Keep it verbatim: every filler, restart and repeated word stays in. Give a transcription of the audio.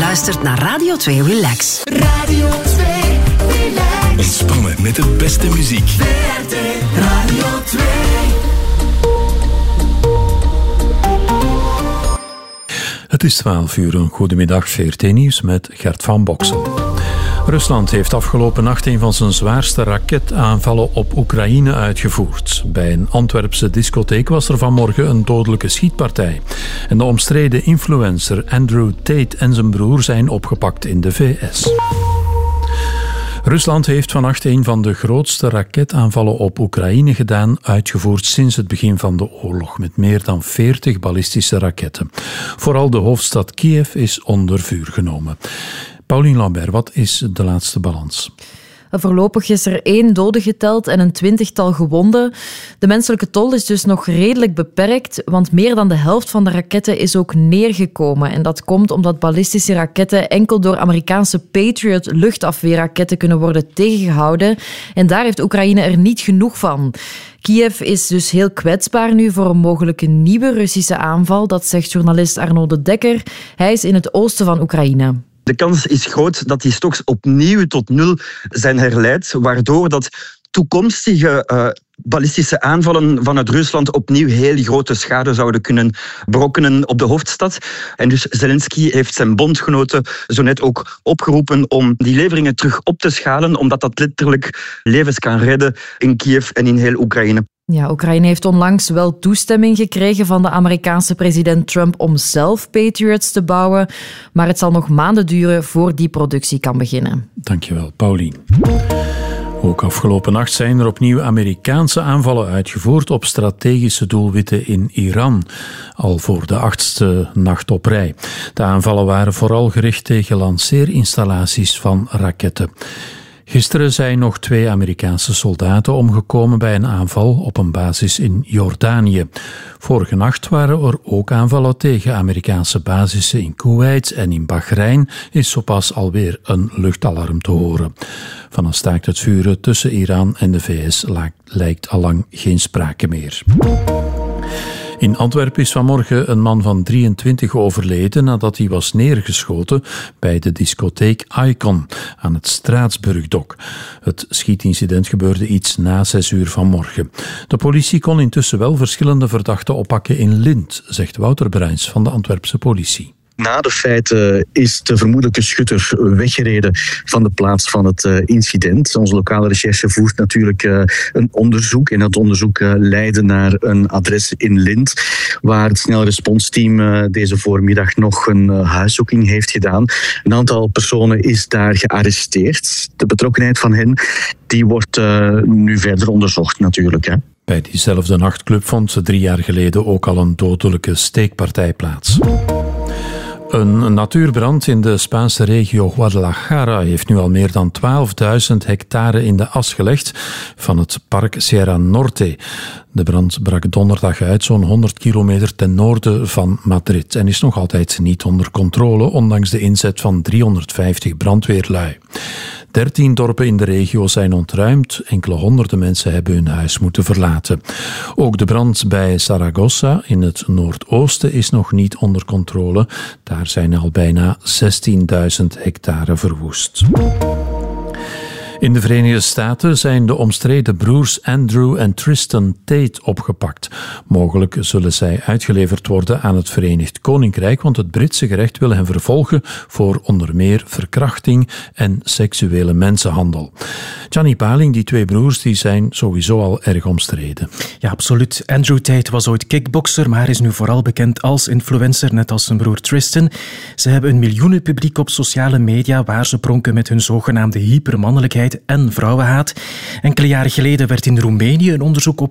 luistert naar Radio twee Relax. Radio twee Relax. Ontspannen met de beste muziek. V R T Radio twee. Het is twaalf uur, een goedemiddag, V R T-nieuws met Gert van Boksen. Rusland heeft afgelopen nacht een van zijn zwaarste raketaanvallen op Oekraïne uitgevoerd. Bij een Antwerpse discotheek was er vanmorgen een dodelijke schietpartij. En de omstreden influencer Andrew Tate en zijn broer zijn opgepakt in de V S. Rusland heeft vannacht een van de grootste raketaanvallen op Oekraïne gedaan, uitgevoerd sinds het begin van de oorlog, met meer dan veertig ballistische raketten. Vooral de hoofdstad Kiev is onder vuur genomen. Paulien Lambert, wat is de laatste balans? Voorlopig is er één dode geteld en een twintigtal gewonden. De menselijke tol is dus nog redelijk beperkt, want meer dan de helft van de raketten is ook neergekomen. En dat komt omdat ballistische raketten enkel door Amerikaanse Patriot luchtafweerraketten kunnen worden tegengehouden. En daar heeft Oekraïne er niet genoeg van. Kiev is dus heel kwetsbaar nu voor een mogelijke nieuwe Russische aanval. Dat zegt journalist Arno de Dekker. Hij is in het oosten van Oekraïne. De kans is groot dat die stocks opnieuw tot nul zijn herleid, waardoor dat toekomstige uh, ballistische aanvallen vanuit Rusland opnieuw heel grote schade zouden kunnen berokkenen op de hoofdstad. En dus Zelensky heeft zijn bondgenoten zo net ook opgeroepen om die leveringen terug op te schalen, omdat dat letterlijk levens kan redden in Kiev en in heel Oekraïne. Ja, Oekraïne heeft onlangs wel toestemming gekregen van de Amerikaanse president Trump om zelf Patriots te bouwen, maar het zal nog maanden duren voor die productie kan beginnen. Dankjewel, Paulien. Ook afgelopen nacht zijn er opnieuw Amerikaanse aanvallen uitgevoerd op strategische doelwitten in Iran, al voor de achtste nacht op rij. De aanvallen waren vooral gericht tegen lanceerinstallaties van raketten. Gisteren zijn nog twee Amerikaanse soldaten omgekomen bij een aanval op een basis in Jordanië. Vorige nacht waren er ook aanvallen tegen Amerikaanse basissen in Kuwait en in Bahrein is zo pas alweer een luchtalarm te horen. Van een staakt het vuren tussen Iran en de V S lijkt allang geen sprake meer. In Antwerpen is vanmorgen een man van drieëntwintig overleden nadat hij was neergeschoten bij de discotheek Icon aan het Straatsburgdok. Het schietincident gebeurde iets na zes uur vanmorgen. De politie kon intussen wel verschillende verdachten oppakken in Lint, zegt Wouter Bruins van de Antwerpse politie. Na de feiten is de vermoedelijke schutter weggereden van de plaats van het incident. Onze lokale recherche voert natuurlijk een onderzoek. En dat onderzoek leidde naar een adres in Lint, waar het snelle responsteam deze voormiddag nog een huiszoeking heeft gedaan. Een aantal personen is daar gearresteerd. De betrokkenheid van hen die wordt nu verder onderzocht natuurlijk, hè. Bij diezelfde nachtclub vond drie jaar geleden ook al een dodelijke steekpartij plaats. Een natuurbrand in de Spaanse regio Guadalajara heeft nu al meer dan twaalfduizend hectare in de as gelegd van het park Sierra Norte. De brand brak donderdag uit zo'n honderd kilometer ten noorden van Madrid en is nog altijd niet onder controle, ondanks de inzet van driehonderdvijftig brandweerlui. Dertien dorpen in de regio zijn ontruimd. Enkele honderden mensen hebben hun huis moeten verlaten. Ook de brand bij Zaragoza in het noordoosten is nog niet onder controle. Daar zijn al bijna zestienduizend hectare verwoest. In de Verenigde Staten zijn de omstreden broers Andrew en Tristan Tate opgepakt. Mogelijk zullen zij uitgeleverd worden aan het Verenigd Koninkrijk, want het Britse gerecht wil hen vervolgen voor onder meer verkrachting en seksuele mensenhandel. Gianni Paling, die twee broers, die zijn sowieso al erg omstreden. Ja, absoluut. Andrew Tate was ooit kickbokser, maar is nu vooral bekend als influencer, net als zijn broer Tristan. Ze hebben een miljoenenpubliek op sociale media waar ze pronken met hun zogenaamde hypermannelijkheid en vrouwenhaat. Enkele jaren geleden werd in Roemenië een onderzoek op